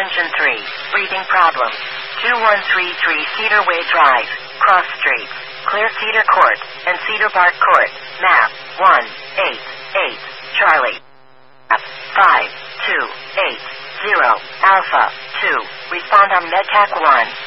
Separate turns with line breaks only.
Engine 3, breathing problem. 2133 Cedar Way Drive, Cross Streets, Clear Cedar Court, and Cedar Park Court. Map 188 Charlie. 5280 Alpha 2. Respond on MedTac 1.